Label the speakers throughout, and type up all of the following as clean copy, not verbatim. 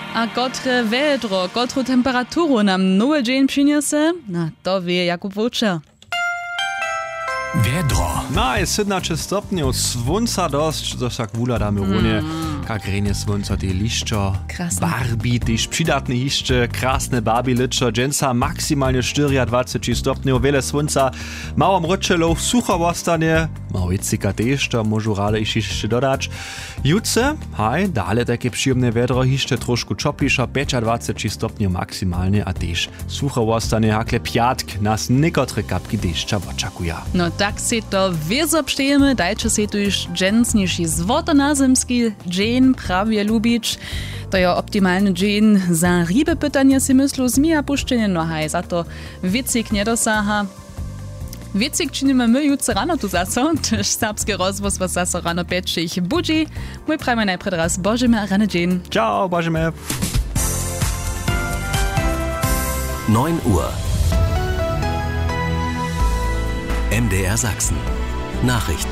Speaker 1: A kotre vedro, kotru temperaturu nam nowy dzień przyniesie? No, to wie Jakub Wójcik.
Speaker 2: Vedro.
Speaker 3: No, jest 17 stopni, słońca dość, to tak wula damy runie. Jak renie słońca, te liszczo, Barbie, też przydatne liszcze, krasne Barbie liszczo, dżęca maksymalnie 24 stopni, wiele słońca, mało mroczelo, sucho wostanie, mało jedzika też, to może rale jeszcze dodać. Jutce, haj, dalej takie przyjemne vedro, jeszcze troszkę czopisza, 25 stopni maksymalnie, a też sucho wostanie, hakle piatk, nas niekotre kapki deszcza oczekuje.
Speaker 1: No tak se to wyzopštejemy, dajcie se tu już dżęsniejszy zwoto na zimski dzień prawie lubić. To je optimalny dzień za ryby pytanie si myslu zmija puszczenie, no haj, za to witzig nie dosaha. Witzig czynimy my jutro rano tu zaso, też serbski rozwoz was zaso rano 5 budzi. Mój prajmy najpierw raz bożymy a rany dzień.
Speaker 3: Ciao, bożymy.
Speaker 2: 9 Uhr. MDR Sachsen. Nachrichten.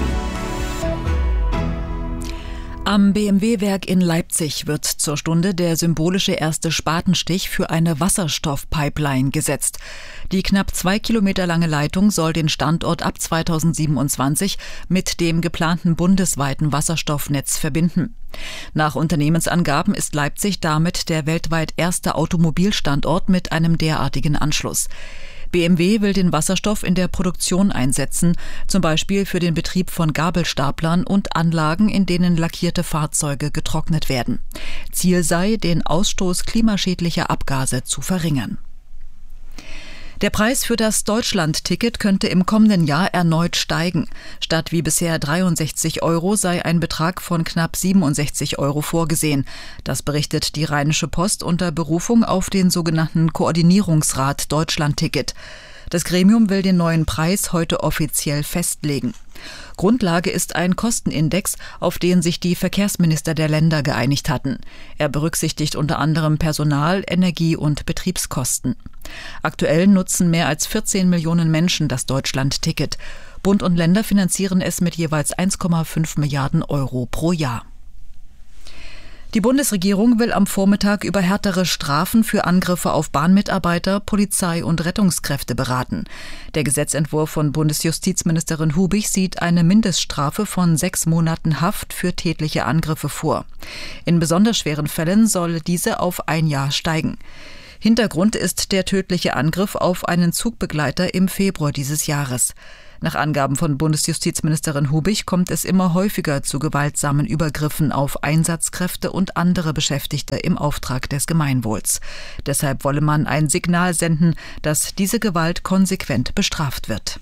Speaker 4: Am BMW-Werk in Leipzig wird zur Stunde der symbolische erste Spatenstich für eine Wasserstoffpipeline gesetzt. Die knapp 2 Kilometer lange Leitung soll den Standort ab 2027 mit dem geplanten bundesweiten Wasserstoffnetz verbinden. Nach Unternehmensangaben ist Leipzig damit der weltweit erste Automobilstandort mit einem derartigen Anschluss. BMW will den Wasserstoff in der Produktion einsetzen, zum Beispiel für den Betrieb von Gabelstaplern und Anlagen, in denen lackierte Fahrzeuge getrocknet werden. Ziel sei, den Ausstoß klimaschädlicher Abgase zu verringern. Der Preis für das Deutschland-Ticket könnte im kommenden Jahr erneut steigen. Statt wie bisher 63 € sei ein Betrag von knapp 67 € vorgesehen. Das berichtet die Rheinische Post unter Berufung auf den sogenannten Koordinierungsrat Deutschland-Ticket. Das Gremium will den neuen Preis heute offiziell festlegen. Grundlage ist ein Kostenindex, auf den sich die Verkehrsminister der Länder geeinigt hatten. Er berücksichtigt unter anderem Personal-, Energie- und Betriebskosten. Aktuell nutzen mehr als 14 Millionen Menschen das Deutschland-Ticket. Bund und Länder finanzieren es mit jeweils 1,5 Milliarden € pro Jahr. Die Bundesregierung will am Vormittag über härtere Strafen für Angriffe auf Bahnmitarbeiter, Polizei und Rettungskräfte beraten. Der Gesetzentwurf von Bundesjustizministerin Hubig sieht eine Mindeststrafe von 6 Monaten Haft für tätliche Angriffe vor. In besonders schweren Fällen soll diese auf 1 Jahr steigen. Hintergrund ist der tödliche Angriff auf einen Zugbegleiter im Februar dieses Jahres. Nach Angaben von Bundesjustizministerin Hubig kommt es immer häufiger zu gewaltsamen Übergriffen auf Einsatzkräfte und andere Beschäftigte im Auftrag des Gemeinwohls. Deshalb wolle man ein Signal senden, dass diese Gewalt konsequent bestraft wird.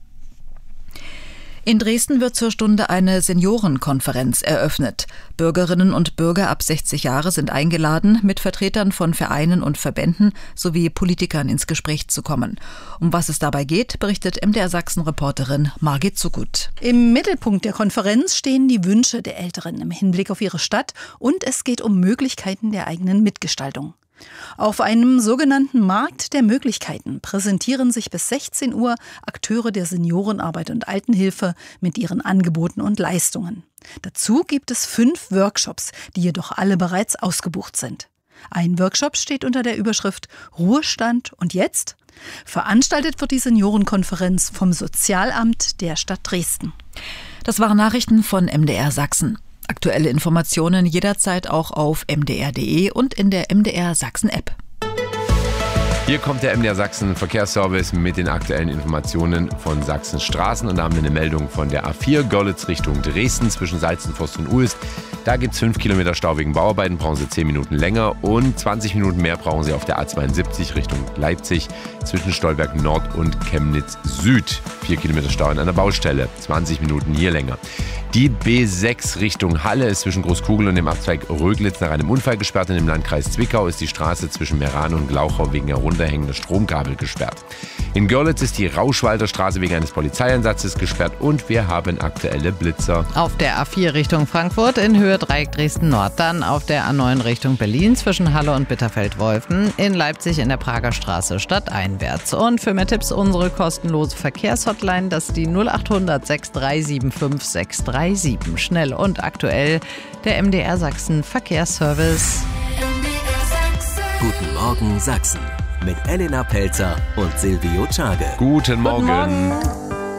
Speaker 4: In Dresden wird zur Stunde eine Seniorenkonferenz eröffnet. Bürgerinnen und Bürger ab 60 Jahre sind eingeladen, mit Vertretern von Vereinen und Verbänden sowie Politikern ins Gespräch zu kommen. Um was es dabei geht, berichtet MDR Sachsen-Reporterin Margit Zugut.
Speaker 5: Im Mittelpunkt der Konferenz stehen die Wünsche der Älteren im Hinblick auf ihre Stadt und es geht um Möglichkeiten der eigenen Mitgestaltung. Auf einem sogenannten Markt der Möglichkeiten präsentieren sich bis 16 Uhr Akteure der Seniorenarbeit und Altenhilfe mit ihren Angeboten und Leistungen. Dazu gibt es 5 Workshops, die jedoch alle bereits ausgebucht sind. Ein Workshop steht unter der Überschrift Ruhestand und jetzt? Veranstaltet wird die Seniorenkonferenz vom Sozialamt der Stadt Dresden.
Speaker 4: Das waren Nachrichten von MDR Sachsen. Aktuelle Informationen jederzeit auch auf mdr.de und in der MDR Sachsen App.
Speaker 6: Hier kommt der MDR Sachsen Verkehrsservice mit den aktuellen Informationen von Sachsens Straßen. Und da haben wir eine Meldung von der A4 Görlitz Richtung Dresden zwischen Salzenforst und Uelst. Da gibt es 5 Kilometer Stau wegen Bauarbeiten, brauchen Sie 10 Minuten länger und 20 Minuten mehr brauchen Sie auf der A72 Richtung Leipzig zwischen Stolberg Nord und Chemnitz Süd. 4 Kilometer Stau an einer Baustelle, 20 Minuten hier länger. Die B6 Richtung Halle ist zwischen Großkugel und dem Abzweig Röglitz nach einem Unfall gesperrt. In dem Landkreis Zwickau ist die Straße zwischen Meran und Glauchau wegen herunterhängender Stromkabel gesperrt. In Görlitz ist die Rauschwalder Straße wegen eines Polizeieinsatzes gesperrt und wir haben aktuelle Blitzer.
Speaker 7: Auf der A4 Richtung Frankfurt in Höhe Dreieck Dresden Nord, dann auf der A9 Richtung Berlin zwischen Halle und Bitterfeld-Wolfen, in Leipzig in der Prager Straße stadteinwärts. Und für mehr Tipps unsere kostenlose Verkehrshotline, das ist die 0800 6375 637. Schnell und aktuell der MDR Sachsen Verkehrsservice.
Speaker 8: MDR
Speaker 2: Morgen Sachsen mit Elena Pelzer und Silvio Czage.
Speaker 6: Guten Morgen.